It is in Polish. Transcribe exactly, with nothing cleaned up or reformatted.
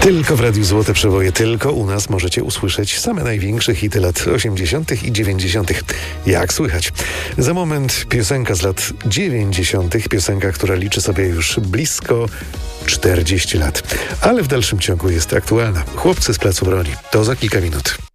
Tylko w Radiu Złote Przeboje, tylko u nas możecie usłyszeć same największe hity lat osiemdziesiątych i dziewięćdziesiątych. Jak słychać? Za moment piosenka z lat dziewięćdziesiątych. Piosenka, która liczy sobie już blisko czterdzieści lat. Ale w dalszym ciągu jest aktualna. Chłopcy z Placu Broni. To za kilka minut.